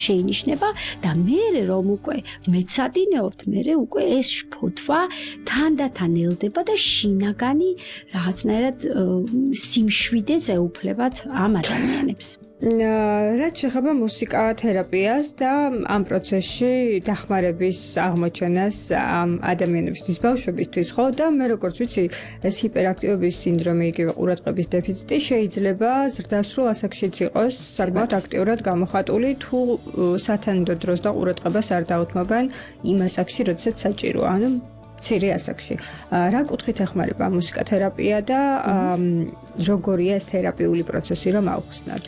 შეინიშნება და მე რომ უკვე მეცადინეობთ, მე უკვე ეს შფოთვა თანდათან ელდება და შინაგანი რაღაცნაირად სიმშვიდე ზეუფლებათ ამ ადამიანებს. რაც შეეხება მუსიკა თერაპიას და ამ პროცესში დახმარების აღმოჩენას ამ ადამიანებისთვის, ბავშვებისთვის, ხო და მე როგორც ვიცი, ეს ჰიპერაქტივობის სინდრომი, იგივე ყურადღების დეფიციტი შეიძლება ზრდასრულ ასაკშიც იყოს საკმაოდ აქტიურად გამოხატული, თუ სათანადო დროს და ყურადღებას არ დაუთმობენ იმ ასაკში, როდესაც საჭიროა, ანუ მცირე ასაკში. რა კუთხით ეხმარება მუსიკათერაპია და როგორია ეს თერაპიული პროცესი რომ ავხსნათ?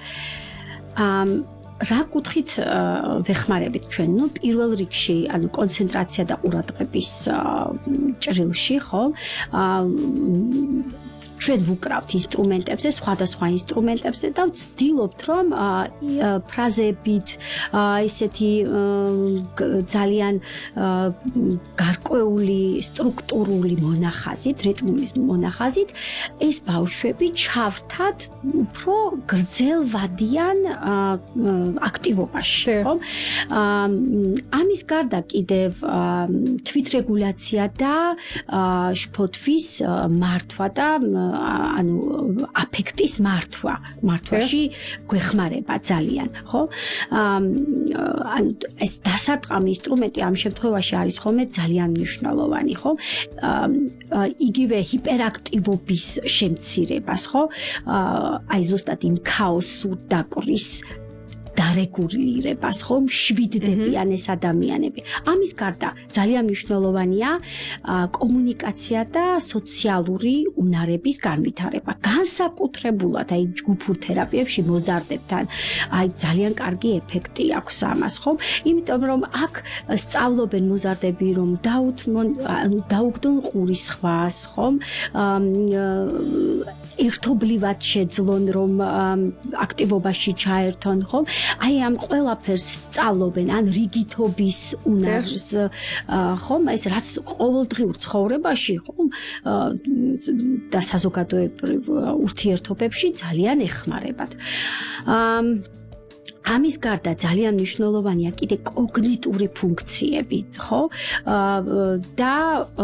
რა კუთხით ვეხმარებით ჩვენ? ნუ პირველ რიგში, ანუ კონცენტრაცია და ყურადღების ჭრილში, ხო? ჩვენ ვუკრავთ ინსტრუმენტებზე, სხვადასხვა ინსტრუმენტებზე და ვცდილობთ, რომ ფრაზებით, ისეთი ძალიან გარკვეული სტრუქტურული მონახაზით, რიტმული მონახაზით, ეს ბავშვები ჩავრთათ უფრო გრძელვადიან აქტივობაში, ხო? ამის გარდა კიდევ თვითრეგულაცია და შფოთვის მართვა და ანუ აფექტის მართვაში გვეხმარება ძალიან, ხო? ანუ ეს დასარტყამი ინსტრუმენტი ამ შემთხვევაში არის ხოლმე ძალიან მნიშვნელოვანი, ხო? იგივე ჰიპერაქტივობის შემცირებას, ხო? აი ზუსტად იმ ქაოსურ დაკვრის დარეგულირებას, ხო, მშვიდდებიან ეს ადამიანები. ამის გარდა ძალიან მნიშვნელოვანია კომუნიკაცია და სოციალური უნარების განვითარება. განსაკუთრებულად აი ჯგუფურ თერაპიებში მოზარდებთან აი ძალიან კარგი ეფექტი აქვს ამას, ხო? იმიტომ რომ აქ სწავლობენ მოზარდები რომ დაუგდონ ყურის ხვას, ხო? ერთობლივად შეძლონ რომ აქტივობაში ჩაერთონ, ხო? აი ამ ყველაფერს სწავლობენ, ან რიგითობის უნარს, ხო? ეს რაც ყოველდღიურ ცხოვრებაში, ხო? და საზოგადოებრივ ურთიერთობებში ძალიან ეხმარებათ. ამის გარდა ძალიან მნიშვნელოვანია კიდე კოგნიტური ფუნქციები, ხო? და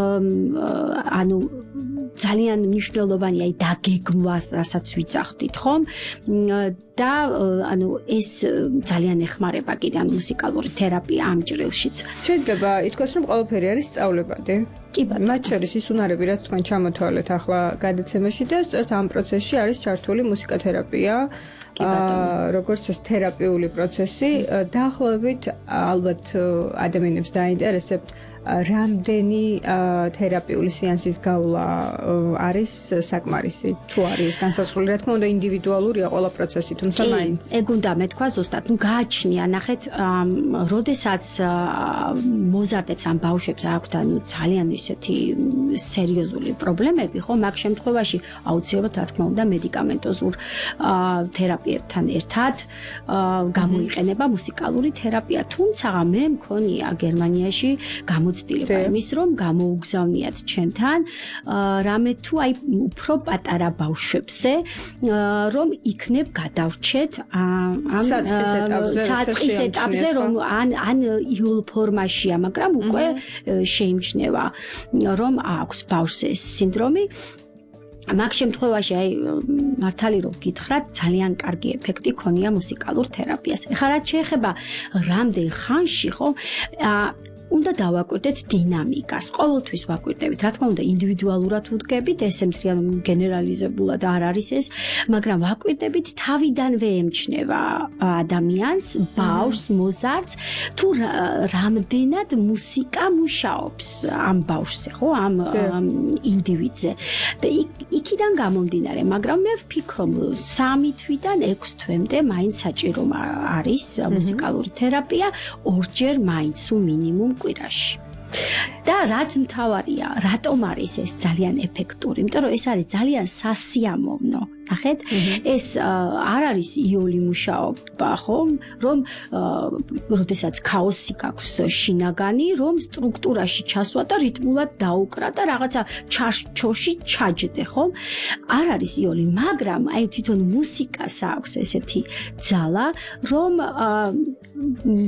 ანუ ძალიან მნიშვნელოვანია დაგეგმვა, რასაც ვიცახდით, ხო? და ანუ ეს ძალიან ეხმარება კიდე ან მუსიკალური თერაპია ამ ჭრილშიც. შეიძლება ითქვას, რომ ყველაფერი არის სწავლებადი. კი ბატონო. მათ შორის ის უნარები, რაც თქვენ ჩამოთვალეთ ახლა გადაცემაში და სწორედ ამ პროცესში არის ჩართული მუსიკათერაპია. როგორც ეს თერაპიული პროცესი, დაახლოებით ალბათ ადამიანებს დაინტერესებთ რამდენი თერაპიული სეანსის გავლა არის საკმარისი? თუ არის განსაზღვრული, რა თქმა უნდა ინდივიდუალურია ყველა პროცესი, თუმცა მაინც. ეგ უნდა მეთქვა ზუსტად, ნუ გააჩნია, ნახეთ, როდესაც მოზარდებს ამ ბავშვებს აქვთ ანუ ძალიან ისეთი სერიოზული პრობლემები, ხო, მაგ შემთხვევაში აუცილებლად რა თქმა უნდა მედიკამენტოზურ თერაპიებთან ერთად გამოიყენება მუსიკალური თერაპია, თუმცა მე მქონია გერმანიაში გამოცდილება იმის, რომ გამოუგზავნიათ ჩემთან რამე თუ აი უფრო პატარა ბავშვებზე, რომ იქნებ გადავრჩეთ ამ საწყის ეტაპზე, რომ ან იულ ფორმაშია, მაგრამ უკვე შეიმჩნევა, რომ აქვს ბავშვს ეს სინდრომი. მაგ შემთხვევაში აი მართალი რომ გითხრათ, ძალიან კარგი ეფექტი ქონია მუსიკალურ თერაპიას. ეხლა რაც შეეხება რამდენ ხანში, ხო, უნდა დავაკვირდეთ დინამიკას. ყოველთვის ვაკვირდებით, რა თქმა უნდა, ინდივიდუალურად ვუდგებით, ესე მთლიან გენერალიზებულად არ არის ეს, მაგრამ ვაკვირდებით თავიდანვე ემჩნევა ადამიანს, ბავშვს, მოზარდს, თუ რამდენად მუსიკა მუშაობს ამ ბავშვზე, ხო, ამ ინდივიდზე. და იქიდან გამომდინარე, მაგრამ მე ვფიქრობ 3 თვიდან 6 თვემდე მაინც საჭირო არის მუსიკალური თერაპია, ორჯერ მაინც მინიმუმ კვირაში. და რაც მთავარია, რატომ არის ეს ძალიან ეფექტური? იმიტომ რომ ეს არის ძალიან სასიამოვნო. ნახეთ, ეს არ არის იოლი მუშაობა, ხო? რომ როდესაც ქაოსი გაქვს შინაგანი, რომ სტრუქტურაში ჩასვა და რიტმულად დაუკრა და რაღაცა ჩორში ჩაჯდე, ხო? არ არის იოლი, მაგრამ აი თვითონ მუსიკას აქვს ესეთი ძალა, რომ